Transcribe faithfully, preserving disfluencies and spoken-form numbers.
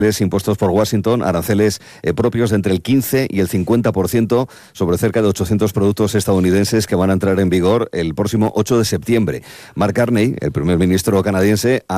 impuestos por Washington, aranceles eh, propios de entre el quince y el cincuenta por ciento sobre cerca de ochocientos productos estadounidenses que van a entrar en vigor el próximo ocho de septiembre. Mark Carney, el primer ministro canadiense, ha